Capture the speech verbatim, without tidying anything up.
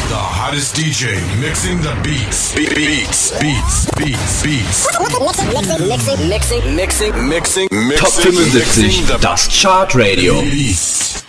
The hottest D J mixing the beats. Be- beats, beats, beats, beats. Mixing, mixing, mixing, mixing, mixing, Mixing, Top fünfundsiebzig, mixing the das Chart Radio. beats.